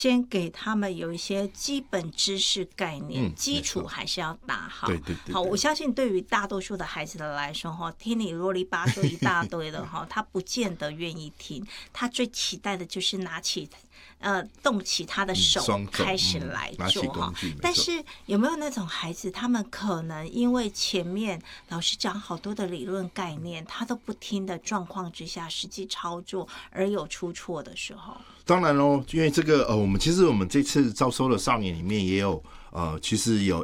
先给他们有一些基本知识概念，基础没错还是要打好。 对对对， 好，我相信对于大多数的孩子的来说，听你啰里吧嗦一大堆的他不见得愿意听。他最期待的就是动起他的手开始来做哈。但是有没有那种孩子，他们可能因为前面老师讲好多的理论概念，他都不听的状况之下，实际操作而有出错的时候？ 当然咯，因为这个我们这次招收的少年里面也有其实有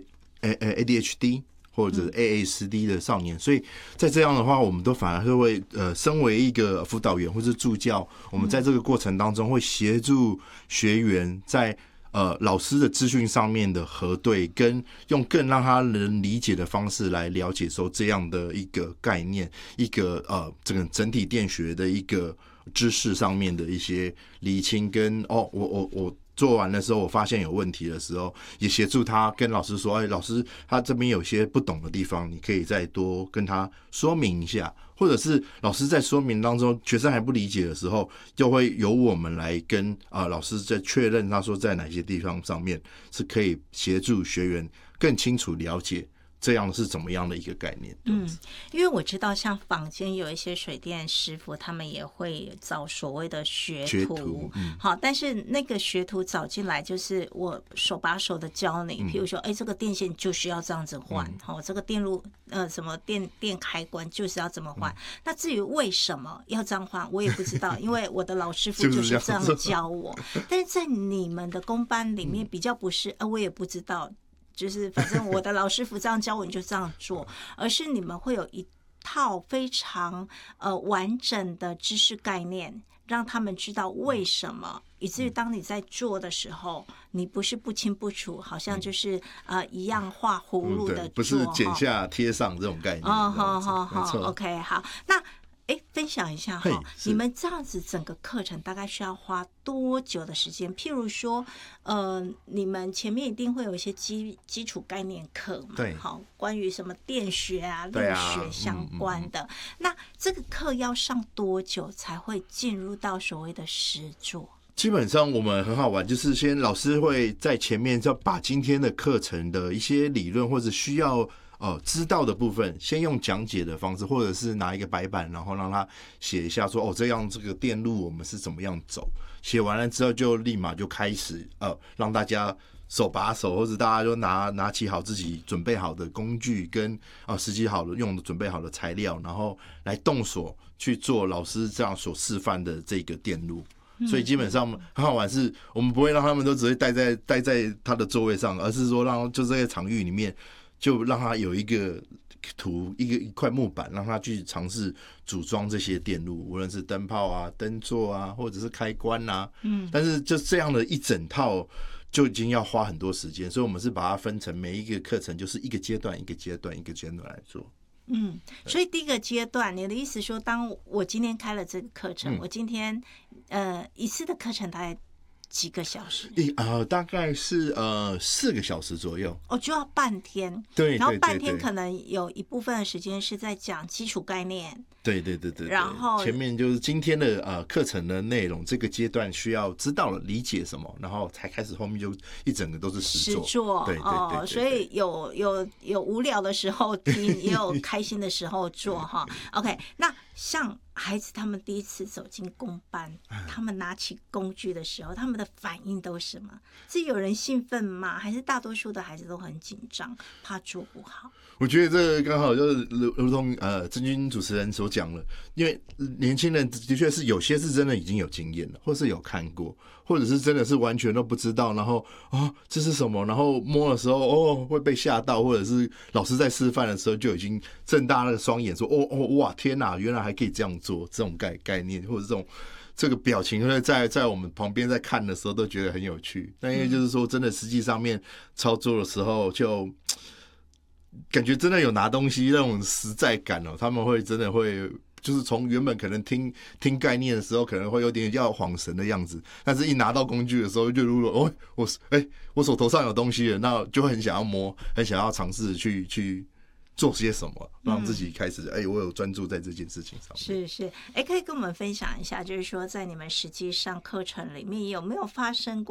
ADHD 或者 ASD 的少年，所以在这样的话，我们都反而会身为一个辅导员或是助教，我们在这个过程当中会协助学员在老师的资讯上面的核对，跟用更让他能理解的方式来了解说这样的一个概念，一个这个整体电学的一个知识上面的一些厘清跟我做完的时候，我发现有问题的时候，也协助他跟老师说，老师他这边有些不懂的地方，你可以再多跟他说明一下，或者是老师在说明当中，学生还不理解的时候，就会由我们来跟老师再确认他说在哪些地方上面是可以协助学员更清楚了解这样是怎么样的一个概念。 因为我知道像坊间有一些水电师傅，他们也会找所谓的学徒，好，但是那个学徒找进来就是我手把手的教你，譬如说这个电线就是要这样子换，这个电路什么电开关就是要怎么换，那至于为什么要这样换我也不知道，因为我的老师傅就是这样教我但是在你们的公班里面比较不是我也不知道，就是反正我的老师傅这样教我你就这样做，而是你们会有一套非常完整的知识概念，让他们知道为什么，以至于当你在做的时候，你不是不清不楚，好像就是一样画葫芦的做， 不是剪下贴上这种概念。 OK， 好，那分享一下哈，你们这样子整个课程大概需要花多久的时间？譬如说，你们前面一定会有一些基础概念课嘛， 对， 好，关于什么电学啊、力学相关的，那这个课要上多久才会进入到所谓的实作？ 基本上我们很好玩，就是先老师会在前面就把今天的课程的一些理论或者需要知道的部分，先用讲解的方式，或者是拿一个白板，然后让他写一下说这样这个电路我们是怎么样走。写完了之后，就立马就开始让大家手把手，或者大家就拿起好自己准备好的工具跟实际好的用的准备好的材料，然后来动手去做老师这样所示范的这个电路。所以基本上很好玩，是我们不会让他们都只会待在他的座位上，而是说就这个场域里面。就让他有一个图，一块木板，让他去尝试组装这些电路，无论是灯泡啊、灯座啊，或者是开关啊。但是就这样的一整套就已经要花很多时间，所以我们是把它分成每一个课程，就是一个阶段、一个阶段、一个阶段来做。 所以第一个阶段，你的意思说，当我今天开了这个课程，我今天一次的课程大概几个小时？ 大概是4个小时左右。 就要半天。 对， 然后半天可能有一部分的时间是在讲基础概念。 对。然后前面就是今天的课程的内容，这个阶段需要知道了理解什么，然后才开始后面就一整个都是实作。对。 所以有无聊的时候听，也有开心的时候做哈。OK， 那像孩子他们第一次走进公班，他们拿起工具的时候，他们的反应都是什么？是有人兴奋吗？还是大多数的孩子都很紧张，怕做不好？ 我觉得这个刚好就是如同郑钧主持人所讲了，因为年轻人的确是有些是真的已经有经验了，或是有看过，或者是真的是完全都不知道，然后这是什么，然后摸的时候会被吓到，或者是老师在示范的时候就已经睁大了双眼说哇天哪，原来还可以这样做，这种概念或者这个表情会在我们旁边在看的时候都觉得很有趣。但因为就是说真的实际上面操作的时候，就感觉真的有拿东西那种实在感他们会真的会就是从原本可能听概念的时候可能会有点要恍神的样子，但是一拿到工具的时候就如果我手头上有东西了，那就会很想要摸，很想要尝试去做些什么，让自己开始我有专注在这件事情上面。 是，可以跟我们分享一下，就是说在你们实际上课程里面有没有发生过